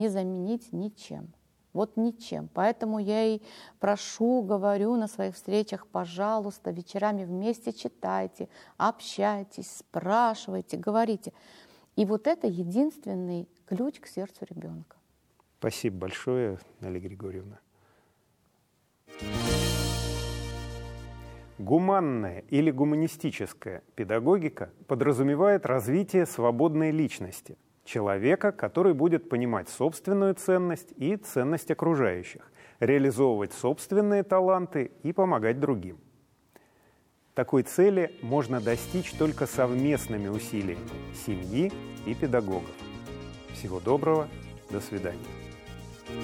не заменить ничем. Вот ничем. Поэтому я и прошу, говорю на своих встречах, пожалуйста, вечерами вместе читайте, общайтесь, спрашивайте, говорите. И вот это единственный ключ к сердцу ребенка. Спасибо большое, Наталья Григорьевна. Гуманная или гуманистическая педагогика подразумевает развитие свободной личности, человека, который будет понимать собственную ценность и ценность окружающих, реализовывать собственные таланты и помогать другим. Такой цели можно достичь только совместными усилиями семьи и педагогов. Всего доброго, до свидания.